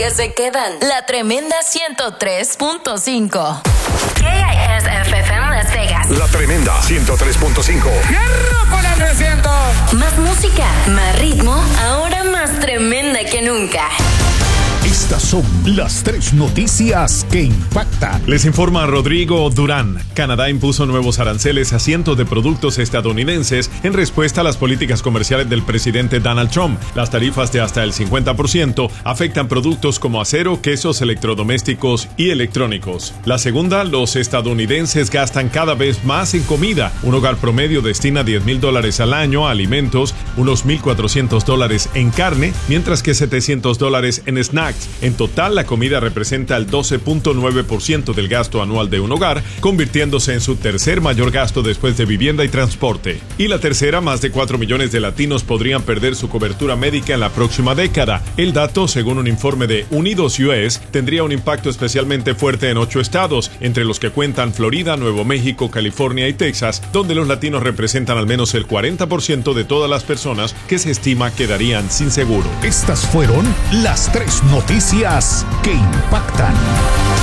que se quedan. La Tremenda 103.5. KISFM Las Vegas. La Tremenda 103.5. ¡Hierro con el 300! Más música, más ritmo, ahora más tremenda que nunca. Estas son las 3 noticias que impactan. Les informa Rodrigo Durán. Canadá impuso nuevos aranceles a cientos de productos estadounidenses en respuesta a las políticas comerciales del presidente Donald Trump. Las tarifas de hasta el 50% afectan productos como acero, quesos, electrodomésticos y electrónicos. La segunda, los estadounidenses gastan cada vez más en comida. Un hogar promedio destina $10,000 al año a alimentos, unos $1,400 en carne, mientras que $700 en snacks. En total, la comida representa el 12.9% del gasto anual de un hogar, convirtiéndose en su tercer mayor gasto después de vivienda y transporte. Y la tercera, más de 4 millones de latinos podrían perder su cobertura médica en la próxima década. El dato, según un informe de Unidos US, tendría un impacto especialmente fuerte en 8 estados, entre los que cuentan Florida, Nuevo México, California y Texas, donde los latinos representan al menos el 40% de todas las personas que se estima quedarían sin seguro. Estas fueron las 3 noticias que impactan.